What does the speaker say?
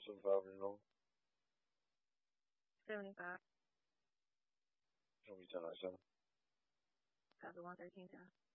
75 wrong. 75. Show me 10 I 7. Copy 113 10.